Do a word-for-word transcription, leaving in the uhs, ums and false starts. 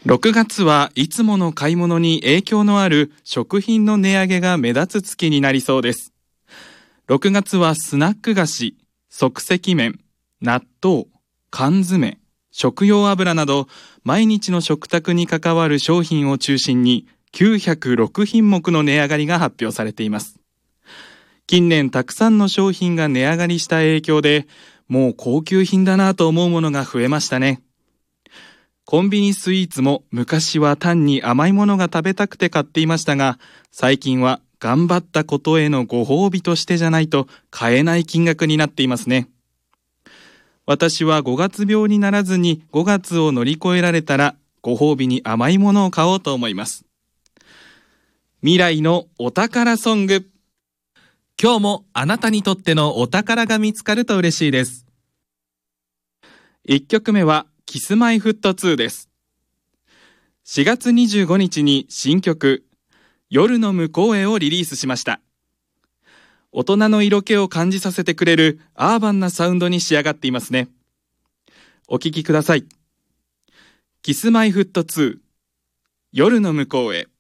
ろくがつはいつもの買い物に影響のある食品の値上げが目立つ月になりそうです。ろくがつはスナック菓子、即席麺、納豆、缶詰、食用油など毎日の食卓に関わる商品を中心にきゅうひゃくろくひんもくの値上がりが発表されています。近年たくさんの商品が値上がりした影響で、もう高級品だなと思うものが増えましたね。コンビニスイーツも昔は単に甘いものが食べたくて買っていましたが、最近は頑張ったことへのご褒美としてじゃないと買えない金額になっていますね。私はごがつ病にならずにごがつを乗り越えられたら、ご褒美に甘いものを買おうと思います。未来のお宝ソング。今日もあなたにとってのお宝が見つかると嬉しいです。いっきょくめはキスマイフットツーです。しがつにじゅうごにちに新曲夜の向こうへをリリースしました。大人の色気を感じさせてくれるアーバンなサウンドに仕上がっていますね。お聴きください。キスマイフットツー夜の向こうへ。